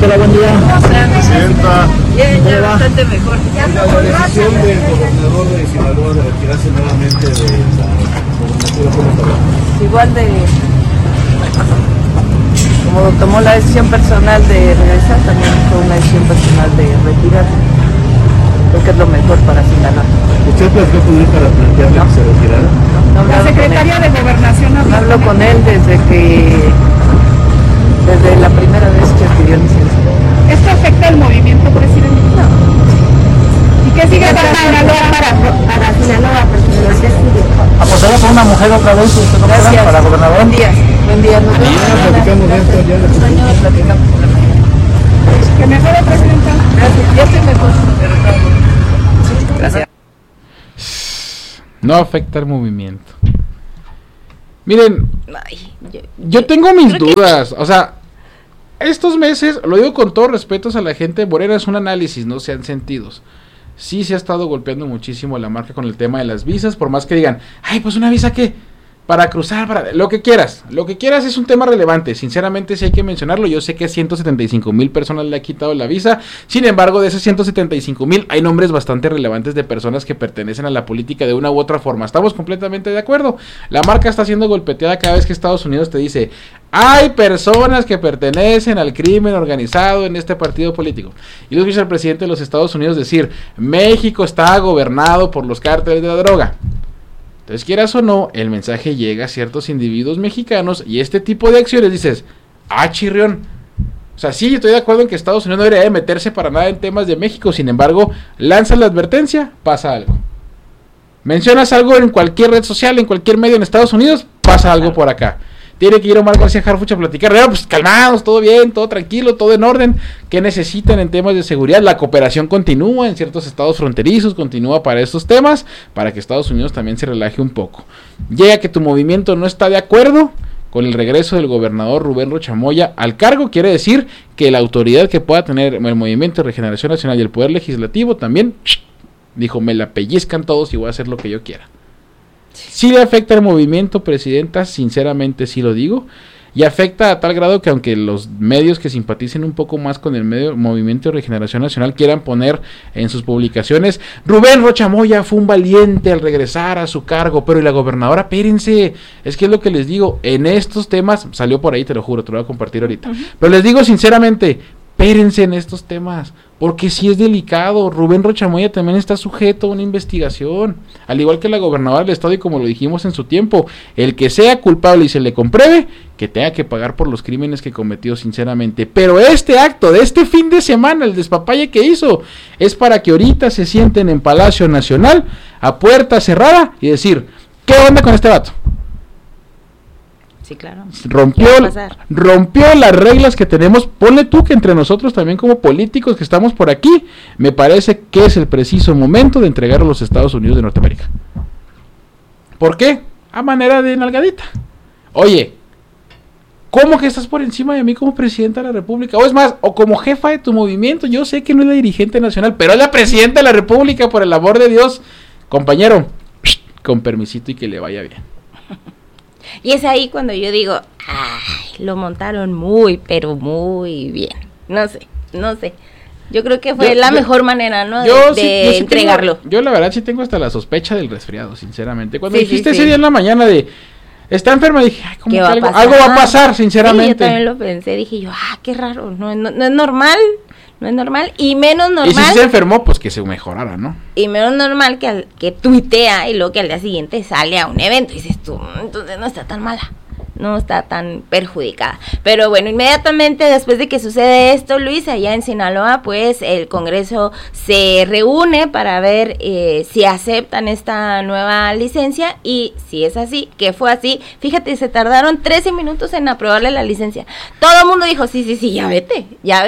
Doctora, buen día. Presidenta. Bien, ya bastante mejor. La decisión del gobernador de Sinaloa de retirarse nuevamente de la gobernatura, ¿cómo está? Igual de... Como tomó la decisión personal de regresar, también fue una decisión personal de retirarse. Creo que es lo mejor para Sinaloa. ¿Usted platicó con él para plantearle que se retirara? No, La secretaria de Gobernación hablo con él desde la primera vez que pidió licencia. ¿Esto afecta el movimiento, presidente? No. ¿Y qué sigue para Sinaloa? Para Sinaloa, porque ¿qué sigue? ¿Apostará por una mujer otra vez, doctora, Gracias. para gobernador? Buen día. Buen día. Nos vemos Ya mañana. platicamos de esto, ya le Mañana platicamos por la mañana. Que mejore, presidenta. Gracias. Ya estoy mejor. Gracias. No afecta el movimiento. Miren, Ay, yo tengo mis dudas. O sea, estos meses, lo digo con todo respeto a la gente de Morena, es un análisis, no sean sentidos. Sí se ha estado golpeando muchísimo la marca con el tema de las visas, por más que digan, ay, pues una visa ¿qué? Para cruzar, para lo que quieras es un tema relevante, sinceramente sí hay que mencionarlo. Yo sé que a 175,000 personas le ha quitado la visa, sin embargo de esos 175,000 hay nombres bastante relevantes de personas que pertenecen a la política de una u otra forma, estamos completamente de acuerdo. La marca está siendo golpeteada cada vez que Estados Unidos te dice, hay personas que pertenecen al crimen organizado en este partido político, y luego escucha al presidente de los Estados Unidos decir, México está gobernado por los cárteles de la droga. Entonces, quieras o no, el mensaje llega a ciertos individuos mexicanos y este tipo de acciones dices, chirrión. O sea, sí, estoy de acuerdo en que Estados Unidos no debería de meterse para nada en temas de México, sin embargo, lanzas la advertencia, pasa algo. Mencionas algo en cualquier red social, en cualquier medio en Estados Unidos, pasa algo por acá. Tiene que ir Omar García Harfuch a platicar, pues calmados, todo bien, todo tranquilo, todo en orden. ¿Qué necesitan en temas de seguridad? La cooperación continúa en ciertos estados fronterizos, continúa para estos temas, para que Estados Unidos también se relaje un poco. Llega que tu movimiento no está de acuerdo con el regreso del gobernador Rubén Rocha Moya al cargo, quiere decir que la autoridad que pueda tener el Movimiento de Regeneración Nacional y el Poder Legislativo también dijo, me la pellizcan todos y voy a hacer lo que yo quiera. Sí le afecta el movimiento, presidenta, sinceramente sí lo digo, y afecta a tal grado que aunque los medios que simpaticen un poco más con el Movimiento de Regeneración Nacional quieran poner en sus publicaciones, Rubén Rocha Moya fue un valiente al regresar a su cargo, pero y la gobernadora, espérense, es que es lo que les digo, en estos temas, salió por ahí, te lo juro, te lo voy a compartir ahorita, pero les digo sinceramente, espérense en estos temas, porque sí es delicado. Rubén Rocha Moya también está sujeto a una investigación, al igual que la gobernadora del estado, y como lo dijimos en su tiempo, el que sea culpable y se le compruebe, que tenga que pagar por los crímenes que cometió, sinceramente. Pero este acto de este fin de semana, el despapalle que hizo, es para que ahorita se sienten en Palacio Nacional a puerta cerrada y decir, ¿qué onda con este vato? Sí, claro. Rompió las reglas que tenemos. Ponle tú que entre nosotros también como políticos que estamos por aquí, me parece que es el preciso momento de entregar a los Estados Unidos de Norteamérica. ¿Por qué? A manera de nalgadita. Oye, ¿cómo que estás por encima de mí como presidenta de la República? O es más, o como jefa de tu movimiento. Yo sé que no es la dirigente nacional, pero es la presidenta de la República, por el amor de Dios. Compañero, con permisito y que le vaya bien. Y es ahí cuando yo digo, ay, lo montaron muy, pero muy bien. No sé. Yo creo que fue la mejor manera, ¿no? De entregarlo. Yo la verdad sí tengo hasta la sospecha del resfriado, sinceramente. Cuando dijiste ese día en la mañana de, está enferma, dije, ay, ¿cómo que algo va a pasar, sinceramente? Sí, yo también lo pensé, dije yo, qué raro, no es normal. No es normal, y menos normal. Y si se enfermó, pues que se mejorara, ¿no? Y menos normal que tuitea y luego que al día siguiente sale a un evento y dices tú, entonces no está tan mala, no está tan perjudicada. Pero bueno, inmediatamente después de que sucede esto, Luis, allá en Sinaloa, pues el Congreso se reúne para ver si aceptan esta nueva licencia, y si es así, que fue así, fíjate, se tardaron 13 minutos en aprobarle la licencia. Todo el mundo dijo, sí, ya vete,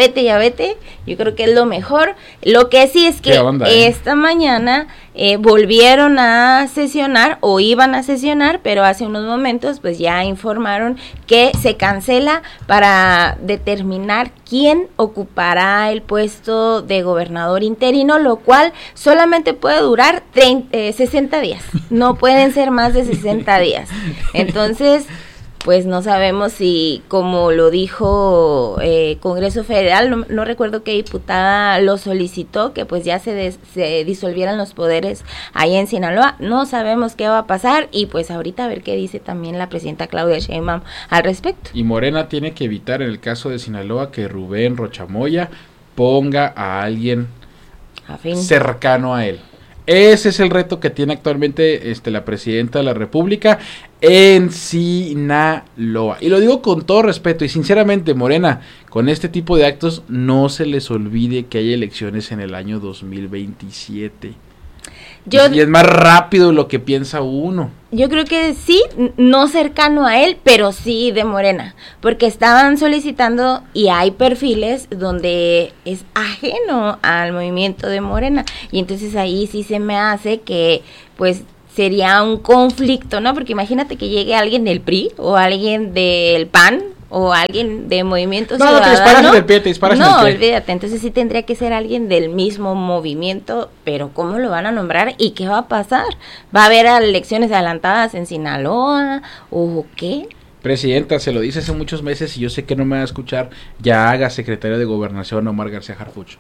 yo creo que es lo mejor. Lo que sí es que esta mañana volvieron a sesionar, o iban a sesionar, pero hace unos momentos pues ya informaron que se cancela para determinar quién ocupará el puesto de gobernador interino, lo cual solamente puede durar 60 días, no pueden ser más de 60 días. Entonces, pues no sabemos si, como lo dijo Congreso Federal, no recuerdo qué diputada lo solicitó, que pues ya se disolvieran los poderes ahí en Sinaloa. No sabemos qué va a pasar y pues ahorita a ver qué dice también la presidenta Claudia Sheinbaum al respecto. Y Morena tiene que evitar en el caso de Sinaloa que Rubén Rochamoya ponga a alguien cercano a él. Ese es el reto que tiene actualmente la presidenta de la República en Sinaloa. Y lo digo con todo respeto y sinceramente, Morena, con este tipo de actos no se les olvide que hay elecciones en el año 2027. Y es más rápido lo que piensa uno. Yo creo que sí, no cercano a él, pero sí de Morena, porque estaban solicitando y hay perfiles donde es ajeno al movimiento de Morena, y entonces ahí sí se me hace que pues sería un conflicto, ¿no? Porque imagínate que llegue alguien del PRI o alguien del PAN o alguien de Movimiento Ciudadano. No, te disparas en el pie, No, olvídate, entonces sí tendría que ser alguien del mismo movimiento, pero ¿cómo lo van a nombrar y qué va a pasar? ¿Va a haber elecciones adelantadas en Sinaloa o qué? Presidenta, se lo dice hace muchos meses y yo sé que no me va a escuchar, ya haga secretario de Gobernación Omar García Harfuch.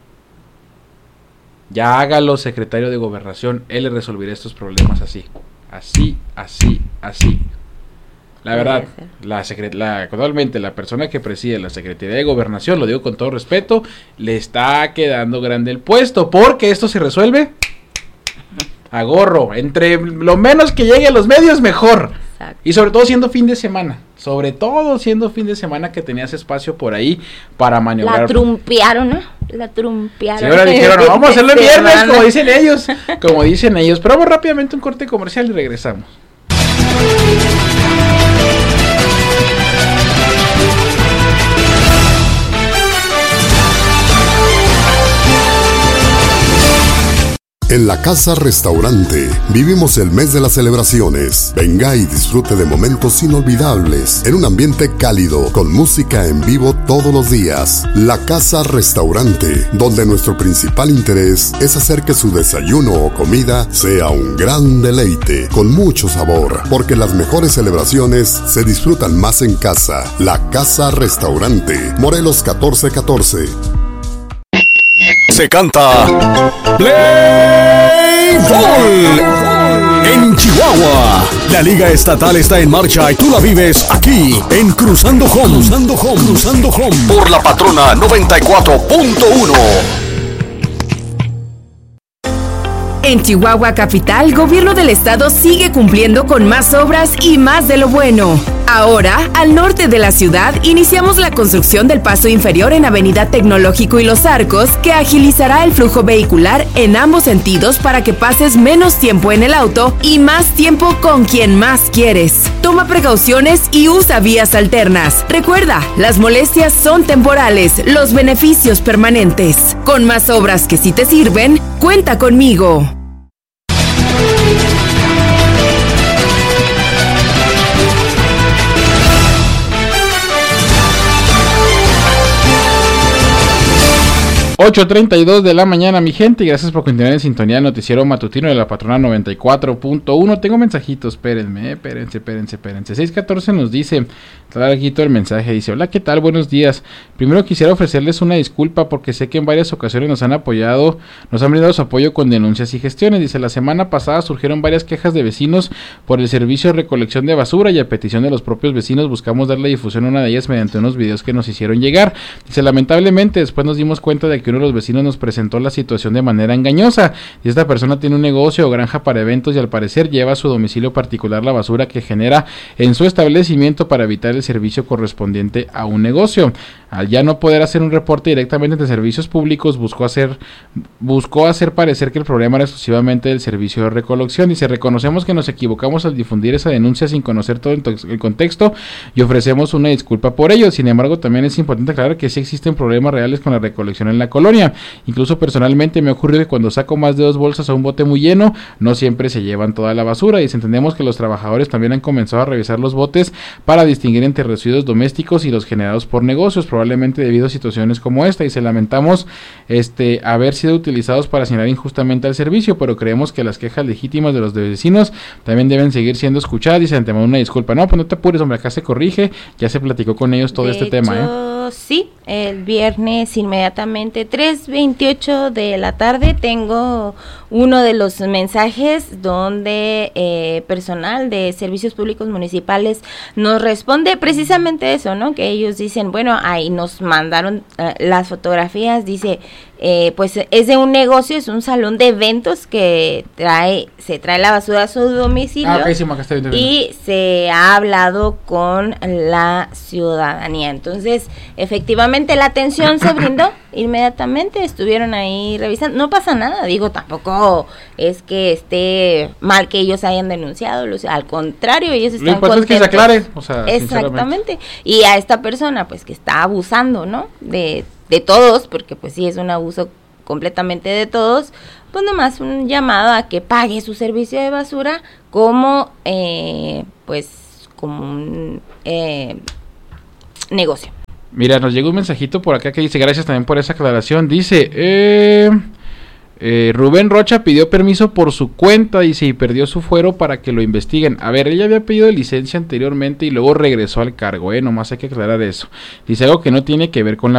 Ya hágalo secretario de Gobernación, él le resolverá estos problemas así. La verdad, actualmente la persona que preside la Secretaría de Gobernación, lo digo con todo respeto, le está quedando grande el puesto, porque esto se resuelve a gorro, entre lo menos que llegue a los medios mejor. Exacto. Y sobre todo siendo fin de semana, que tenías espacio por ahí para maniobrar. La trumpearon, ¿no? La trumpearon. Sí, ahora dijeron, no, vamos a hacerlo el viernes, como dicen ellos. Pero vamos rápidamente a un corte comercial y regresamos. En la Casa Restaurante vivimos el mes de las celebraciones. Venga y disfrute de momentos inolvidables en un ambiente cálido con música en vivo todos los días. La Casa Restaurante, donde nuestro principal interés es hacer que su desayuno o comida sea un gran deleite con mucho sabor, porque las mejores celebraciones se disfrutan más en casa. La Casa Restaurante, Morelos 1414. Se canta Play Ball en Chihuahua. La Liga Estatal está en marcha y tú la vives aquí en Cruzando Home por la Patrona 94.1. En Chihuahua Capital, Gobierno del Estado sigue cumpliendo con más obras y más de lo bueno. Ahora, al norte de la ciudad, iniciamos la construcción del paso inferior en Avenida Tecnológico y Los Arcos, que agilizará el flujo vehicular en ambos sentidos para que pases menos tiempo en el auto y más tiempo con quien más quieres. Toma precauciones y usa vías alternas. Recuerda, las molestias son temporales, los beneficios permanentes. Con más obras que sí te sirven, cuenta conmigo. ...8:32 de la mañana, mi gente, y gracias por continuar en sintonía del noticiero matutino de la Patrona 94.1. Tengo mensajitos, espérense. 614 nos dice, está larguito el mensaje, dice: hola, ¿qué tal? Buenos días. Primero quisiera ofrecerles una disculpa porque sé que en varias ocasiones nos han brindado su apoyo con denuncias y gestiones. Dice, la semana pasada surgieron varias quejas de vecinos por el servicio de recolección de basura y a petición de los propios vecinos buscamos darle difusión a una de ellas mediante unos videos que nos hicieron llegar. Dice, lamentablemente después nos dimos cuenta de que uno de los vecinos nos presentó la situación de manera engañosa y esta persona tiene un negocio o granja para eventos y al parecer lleva a su domicilio particular la basura que genera en su establecimiento para evitar el servicio correspondiente a un negocio. Al ya no poder hacer un reporte directamente ante servicios públicos, buscó hacer parecer que el problema era exclusivamente del servicio de recolección. Dice, reconocemos que nos equivocamos al difundir esa denuncia sin conocer todo el contexto y ofrecemos una disculpa por ello. Sin embargo, también es importante aclarar que sí existen problemas reales con la recolección en la colonia. Incluso personalmente me ha ocurrido que cuando saco más de 2 bolsas a un bote muy lleno, no siempre se llevan toda la basura. Y entendemos que los trabajadores también han comenzado a revisar los botes para distinguir entre residuos domésticos y los generados por negocios. Probablemente probablemente debido a situaciones como esta, y se lamentamos haber sido utilizados para señalar injustamente al servicio, pero creemos que las quejas legítimas de los vecinos también deben seguir siendo escuchadas, y se antemano una disculpa. No, pues no te apures, hombre, acá se corrige, ya se platicó con ellos todo este tema, Sí, el viernes inmediatamente 3:28 de la tarde tengo uno de los mensajes donde personal de servicios públicos municipales nos responde precisamente eso, ¿no? Que ellos dicen, bueno, ahí nos mandaron las fotografías, dice, pues es de un negocio, es un salón de eventos que se trae la basura a su domicilio, y se ha hablado con la ciudadanía. Entonces, efectivamente la atención se brindó inmediatamente, estuvieron ahí revisando, no pasa nada, digo, tampoco es que esté mal que ellos hayan denunciado, al contrario, ellos están contentos. Lo importante es que se aclare, o sea, exactamente, y a esta persona pues que está abusando, ¿no? De todos, porque pues sí es un abuso completamente de todos, pues nomás un llamado a que pague su servicio de basura como como un negocio. Mira, nos llegó un mensajito por acá que dice, gracias también por esa aclaración, dice, Rubén Rocha pidió permiso por su cuenta, dice, y perdió su fuero para que lo investiguen. A ver, ella había pedido licencia anteriormente y luego regresó al cargo, nomás hay que aclarar eso. Dice algo que no tiene que ver con la